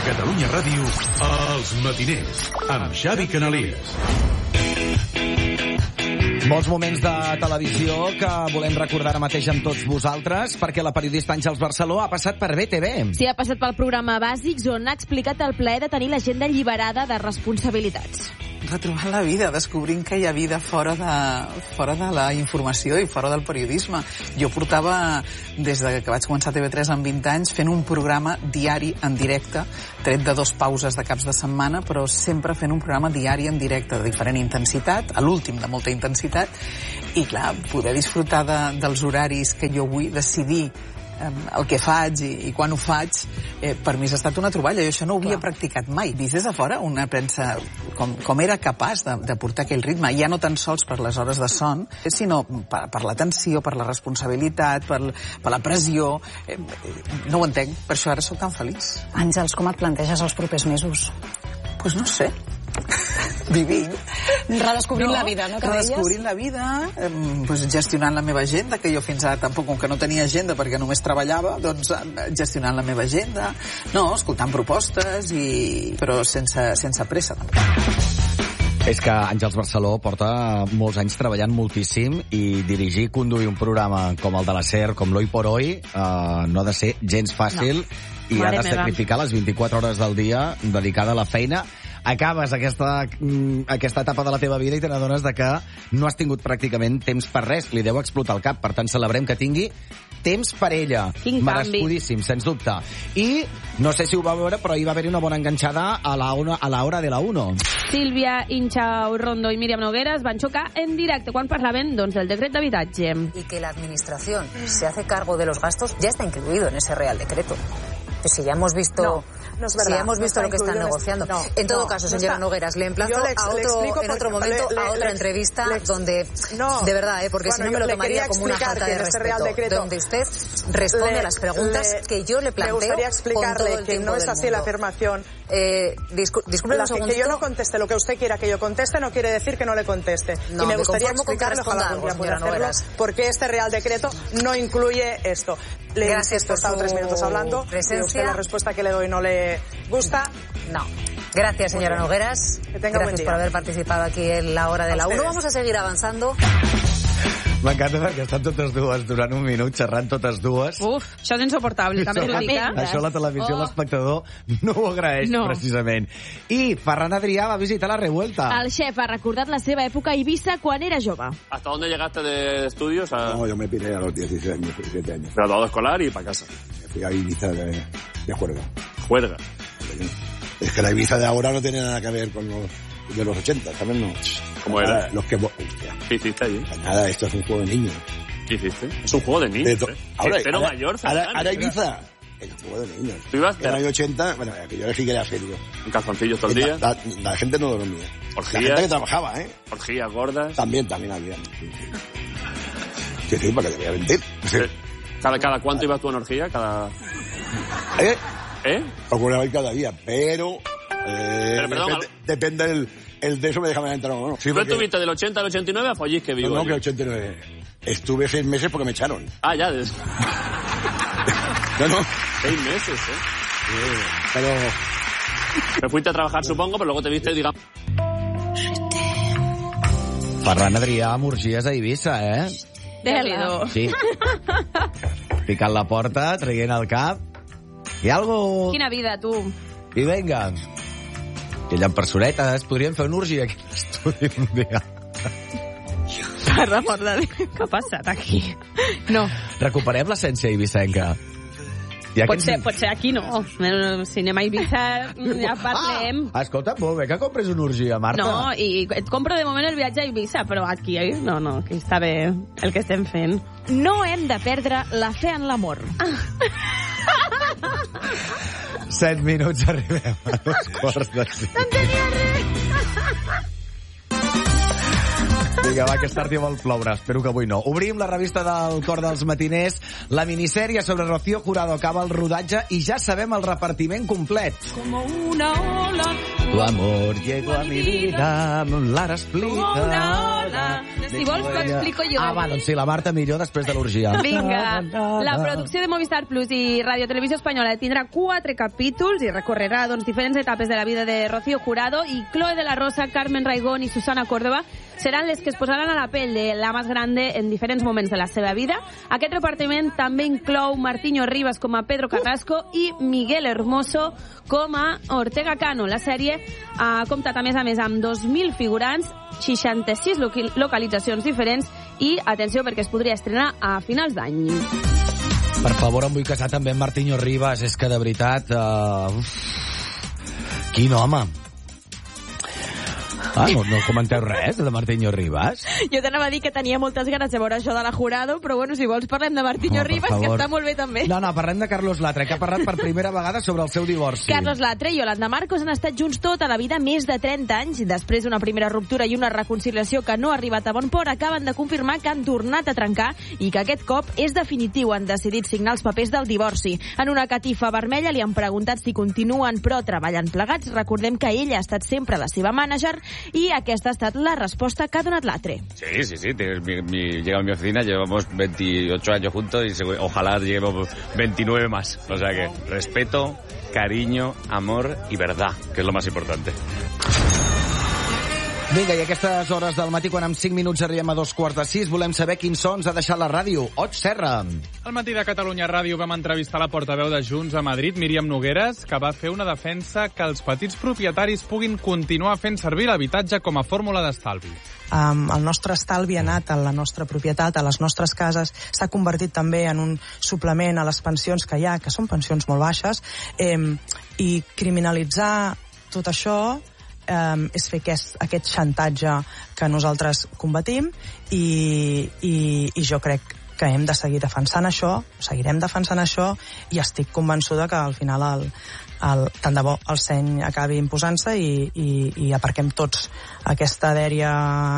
Catalunya Ràdio, Els Matiners, amb Xavi Canalies. Molts moments de televisió que volem recordar ara mateix amb tots vosaltres, perquè la periodista Àngels Barceló ha passat per BTV. Sí, ha passat pel programa Bàsics, on ha explicat el plaer de tenir l'agenda alliberada de responsabilitats. Retrobant la vida, descobrint que hi ha vida fora de la informació i fora del periodisme. Jo portava, des que vaig començar a TV3 amb 20 anys, fent un programa diari en directe, tret de 2 pauses de caps de setmana, però sempre fent un programa diari en directe de diferent intensitat, a l'últim de molta intensitat, i clar, poder disfrutar dels horaris que jo vull, decidir el que faig i quan ho faig, per mi ha estat una troballa. Jo això no ho havia practicat mai. Vist des de fora, una pensa com era capaç de portar aquell ritme, ja no tan sols per les hores de son, sinó per la tensió, per la responsabilitat, per la pressió. No ho entenc, per això ara sóc tan feliç. Àngels, com et planteges els propers mesos? Pues no sé. Vivint. Redescobrint la vida, no? Redescobrint la vida, gestionant la meva agenda, que jo fins ara tampoc, com que no tenia agenda perquè només treballava, doncs gestionant la meva agenda, escoltant propostes, però sense pressa. És que Àngels Barceló porta molts anys treballant moltíssim i dirigir, conduir un programa com el de la SER, com l'Hoy por Hoy, no ha de ser gens fàcil i ha de sacrificar les 24 hores del dia dedicada a la feina. Acabes aquesta etapa de la teva vida i te n'adones que no has tingut pràcticament temps per res. Li deu explotar el cap, per tant celebrem que tingui temps per ella. Merescudíssim, sens dubte. I no sé si ho va veure, però hi va haver una bona enganxada a la hora de la 1. Sílvia Inchau Rondo i Míriam Nogueras van xocar en directe quan parlaven del decret d'habitatge. Y que la administración se hace cargo de los gastos ya está incluido en ese Real Decreto. Pues si ya hemos visto... No es verdad, si hemos visto lo que están negociando. En todo caso, señora Nogueras, le emplazo en otro momento a otra entrevista donde, de verdad, porque si no me lo tomaría como una falta de respeto, donde usted responde a las preguntas que yo le planteo. Me gustaría explicarle que no es así la afirmación. Disculpe un segundito. Que yo no conteste lo que usted quiera que yo conteste no quiere decir que no le conteste. No, y me gustaría explicarle, ojalá algún día pueda hacerlo, por qué este Real Decreto no incluye esto. Gracias por estado 3 minutos hablando. presencia. Usted la respuesta que le doy no le gusta. No. Gracias, señora Nogueras. Gracias por haver participado aquí en la hora de la 1. Vamos a seguir avanzando. M'encanta perquè estan totes dues durant un minut xerrant totes dues. Uf, això és insuportable, també t'ho dic. Això la televisió, l'espectador no ho agraeix, precisament. I Ferran Adrià va visitar la Revuelta. El xef ha recordat la seva època a Eivissa quan era jove. ¿Hasta dónde llegaste de estudios? No, yo me piré a los 16 años, 17 años. Graduado escolar y para casa. Fui a Ibiza de juerga. Juerga. Es que la Ibiza de ahora no tiene nada que ver con los de los 80, también no. ¿Cómo era? ¿Qué hiciste allí? Nada, esto es un juego de niños. ¿Qué hiciste? Es un juego de niños. Pero mayor, ahora Ibiza. Es un juego de niños. ¿Tú ibas? En los años 80, bueno, yo sí que era serio. ¿En calzoncillos todo el día? La gente no dormía. ¿Orgías? La gente que trabajaba, ¿Orgías gordas? También había. Sí, para que te voy a mentir. Sí. ¿Cada cuánto ibas tú en orgía? Procuraba ir cada día, pero perdón, depende el de eso me dejaba entrar o no. Sí, ¿Tú estuviste del 80 al 89 a Follís que vivo? No, que 89. Estuve 6 meses porque me echaron. Ah, ya. No. 6 meses, Pero... Me fuiste a trabajar, supongo, pero luego te viste, digamos... Ferran Adrià amb orgies a Eivissa, Déu-n'hi-do. Sí. Picant la porta, traient el cap. I algo... Quina vida, tu. I vinga. I allà en personetes podríem fer una orgia aquí a l'estudi un dia. Per l'amor de Déu, què ha passat aquí? No. Recuperem l'essència eivissenca. Potser aquí no. Si anem a Eivissa ja parlem. Escolta, molt bé que compres una orgia, Marta. No, i et compro de moment el viatge a Eivissa, però aquí no, que està bé el que estem fent. No hem de perdre la fe en l'amor. 7 minuts, arribem a 2:45. No tenia res. Vinga, va, aquesta tarda vol ploure. Espero que avui no. Obrim la revista del Cor dels Matiners. La minissèrie sobre Rocío Jurado acaba el rodatge i ja sabem el repartiment complet. Como una ola. Tu amor llegó a mi vida, Lara explica. Si vols, t'ho explico jo. Va, doncs sí, la Marta millor després de l'orgia. Vinga. La producció de Movistar Plus i Radio Televisió Espanyola tindrà 4 capítols i recorrerà diferents etapes de la vida de Rocío Jurado, i Chloe de la Rosa, Carmen Raigón i Susana Córdoba seran les que es posaran a la pell de la més grande en diferents moments de la seva vida. Aquest repartiment també inclou Martiño Rivas com a Pedro Carrasco i Miguel Hermoso com a Ortega Cano. La sèrie ha comptat a més amb 2.000 figurants, 66 localitzacions diferents i, atenció, perquè es podria estrenar a finals d'any. Per favor, em vull casar també amb Martiño Rivas. És que, de veritat... Quin home! No comenteu res de Martiño Rivas? Jo t'anava a dir que tenia moltes ganes de veure això de la Jurado, però bueno, si vols parlem de Martiño Rivas, que està molt bé també. No, parlem de Carlos Latre, que ha parlat per primera vegada sobre el seu divorci. Carlos Latre i Yolanda Marcos han estat junts tota la vida, més de 30 anys, i després d'una primera ruptura i una reconciliació que no ha arribat a bon port, acaben de confirmar que han tornat a trencar i que aquest cop és definitiu. Han decidit signar els papers del divorci. En una catifa vermella li han preguntat si continuen però treballant plegats. Recordem que ella ha estat sempre la seva mànager y aquesta ha estat la respuesta que ha donat Latre. Sí. Llega a mi oficina, llevamos 28 años juntos y ojalá lleguemos 29 más. O sea que respeto, cariño, amor y verdad, que es lo más importante. Vinga, i a aquestes hores del matí, quan en 5 minuts arribem a 5:45, volem saber quins sons ha deixat la ràdio. Ot, Serra. Al matí de Catalunya Ràdio vam entrevistar la portaveu de Junts a Madrid, Míriam Nogueres, que va fer una defensa que els petits propietaris puguin continuar fent servir l'habitatge com a fórmula d'estalvi. El nostre estalvi ha anat a la nostra propietat, a les nostres cases, s'ha convertit també en un suplement a les pensions que hi ha, que són pensions molt baixes, i criminalitzar tot això és fer aquest xantatge que nosaltres combatim i jo crec que hem de seguir defensant això, seguirem defensant això, i estic convençuda que al final tant de bo el seny acabi imposant-se i aparquem tots aquesta dèria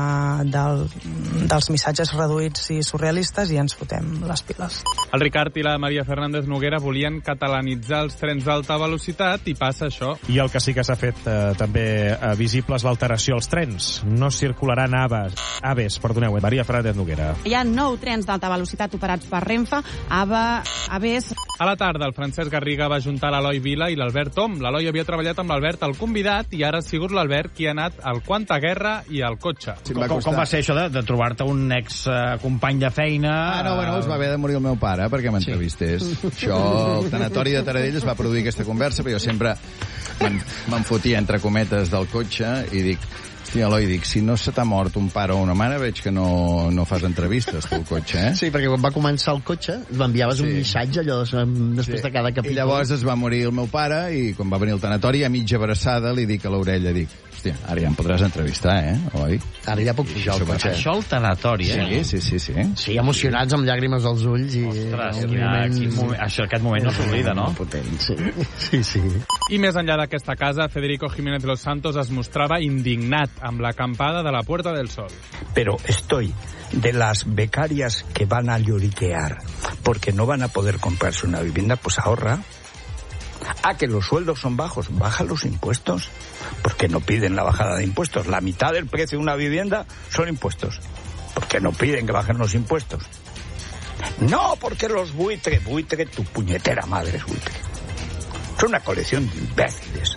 dels missatges reduïts i surrealistes i ens fotem les piles. El Ricard i la Maria Fernández Noguera volien catalanitzar els trens d'alta velocitat i passa això. I el que sí que s'ha fet també visible és l'alteració als trens. No circularan AVEs, Maria Fernández Noguera. Hi ha 9 trens d'alta velocitat operats per Renfe, AVEs... A la tarda, el Francesc Garriga va ajuntar l'Eloi Vila i l'Albert Tom. L'Eloi havia treballat amb l'Albert, el convidat, i ara ha sigut l'Albert qui ha anat al Quanta Guerra i al cotxe. Sí, com va ser això de trobar-te un ex-company de feina? Bueno, es va haver de morir el meu pare perquè m'entrevistés. Això, el tanatori de Taradell es va produir aquesta conversa, però jo sempre me'n fotia entre cometes del cotxe i dic... Hòstia, Eloi, si no se t'ha mort un pare o una mare, veig que no fas entrevistes pel cotxe, Sí, perquè quan va començar el cotxe m'enviaves un missatge allò després de cada capítol. I llavors es va morir el meu pare i quan va venir el tanatori, a mitja abraçada, li dic a l'orella, hòstia, ara ja em podràs entrevistar, oi? Ara ja puc pujar al cotxe. Això al tanatori, Sí. Sí, emocionats, amb llàgrimes als ulls i... Ostres, aquest moment no s'oblida, no? Sí. I més enllà d'aquesta casa, Federico Jiménez Los Santos es mostrava indignat amb l'acampada de la Puerta del Sol. Pero estoy de las becarias que van a lloriquear porque no van a poder comprarse una vivienda, pues ahorra. Que los sueldos son bajos, baja los impuestos, porque no piden la bajada de impuestos. La mitad del precio de una vivienda son impuestos, porque no piden que bajen los impuestos. No, porque los buitre, tu puñetera madre es buitre. Son una colección de imbéciles.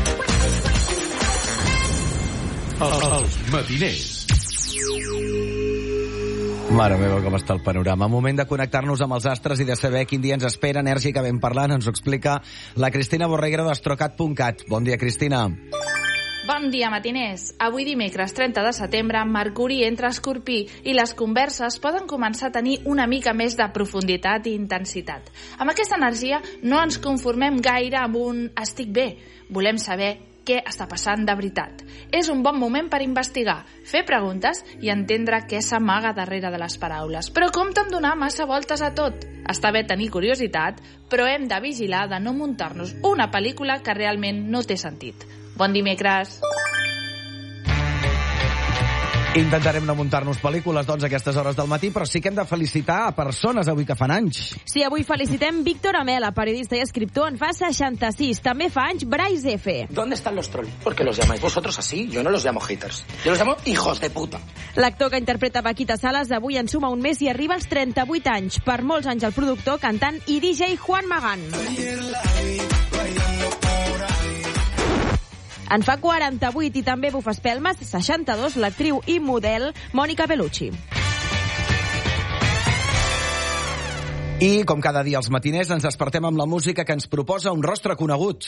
Els matiners. Mare meva, com està el panorama. Moment de connectar-nos amb els astres i de saber quin dia ens espera. Enèrgicament parlant, ens ho explica la Cristina Borreguero d'Astrocat.cat. Bon dia, Cristina. Bon dia, matiners. Avui dimecres 30 de setembre, Mercuri entra a Escorpí i les converses poden començar a tenir una mica més de profunditat i intensitat. Amb aquesta energia no ens conformem gaire amb un estic bé. Volem saber què està passant de veritat. És un bon moment per investigar, fer preguntes i entendre què s'amaga darrere de les paraules. Però compte amb donar massa voltes a tot. Està bé tenir curiositat, però hem de vigilar de no muntar-nos una pel·lícula que realment no té sentit. Bon dimecres! Intentarem no muntar-nos pel·lícules, doncs, a aquestes hores del matí, però sí que hem de felicitar a persones avui que fan anys. Sí, avui felicitem Víctor Amela, periodista i escriptor, en fa 66. També fa anys Bryce F. ¿Dónde están los trolls? ¿Por qué los llamáis vosotros así? Yo no los llamo haters. Yo los llamo hijos de puta. L'actor que interpreta Paquita Salas avui en suma un mes i arriba als 38 anys. Per molts anys el productor, cantant i DJ Juan Magán. En fa 48 i també bufa espelmes, 62, l'actriu i model Mònica Bellucci. I, com cada dia als matiners, ens despertem amb la música que ens proposa un rostre conegut.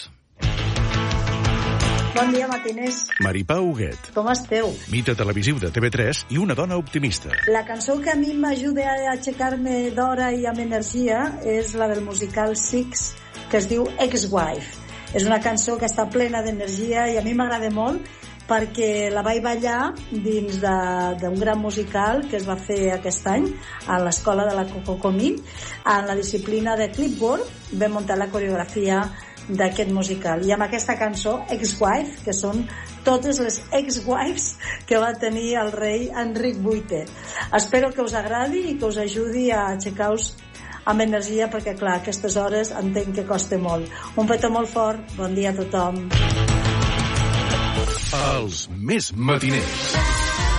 Bon dia, matiners. Maripau Huguet. Com esteu? Mite televisiu de TV3 i una dona optimista. La cançó que a mi m'ajuda a aixecar-me d'hora i amb energia és la del musical Six, que es diu Ex-Wife. És una cançó que està plena d'energia i a mi m'agrada molt perquè la vaig ballar dins d'un gran musical que es va fer aquest any a l'escola de la Coco Comín. En la disciplina de Clipboard vam muntar la coreografia d'aquest musical. I amb aquesta cançó, Ex-Wife, que són totes les ex-wives que va tenir el rei Enric VIII. Espero que us agradi i que us ajudi a aixecar-vos amb energia, perquè, clar, a aquestes hores entenc que costa molt. Un petó molt fort, bon dia a tothom. Els més matiners.